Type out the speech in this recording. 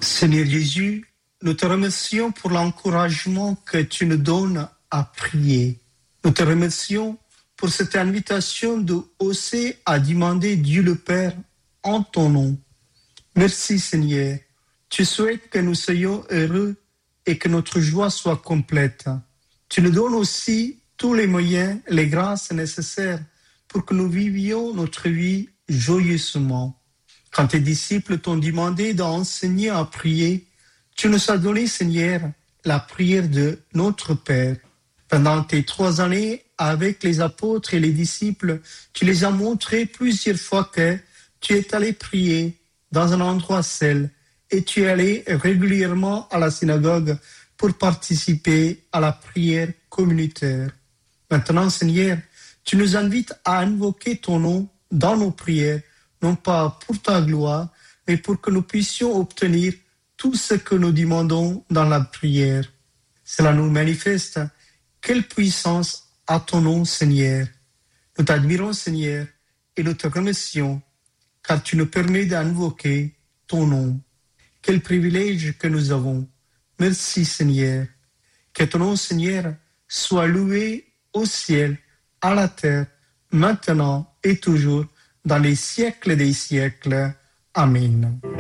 Seigneur Jésus, nous te remercions pour l'encouragement que tu nous donnes à prier. Nous te remercions pour cette invitation de oser à demander Dieu le Père en ton nom. Merci Seigneur. Tu souhaites que nous soyons heureux et que notre joie soit complète. Tu nous donnes aussi tous les moyens, les grâces nécessaires pour que nous vivions notre vie joyeusement. Quand tes disciples t'ont demandé d'enseigner à prier, tu nous as donné, Seigneur, la prière de notre Père. Pendant tes 3 années avec les apôtres et les disciples, tu les as montré plusieurs fois que tu es allé prier dans un endroit seul et tu es allé régulièrement à la synagogue pour participer à la prière communautaire. Maintenant, Seigneur, tu nous invites à invoquer ton nom dans nos prières, non pas pour ta gloire, mais pour que nous puissions obtenir tout ce que nous demandons dans la prière. Cela nous manifeste quelle puissance a ton nom, Seigneur. Nous t'admirons, Seigneur, et nous te remercions, car tu nous permets d'invoquer ton nom. Quel privilège que nous avons. Merci, Seigneur. Que ton nom, Seigneur, soit loué au ciel, à la terre, maintenant et toujours, dans les siècles des siècles. Amen.